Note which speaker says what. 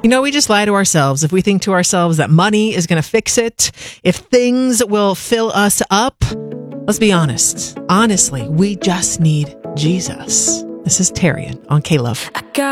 Speaker 1: You know, we just lie to ourselves if we think to ourselves that money is going to fix it, if things will fill us up. Let's be honest. Honestly, we just need Jesus. This is Tarian on K-Love.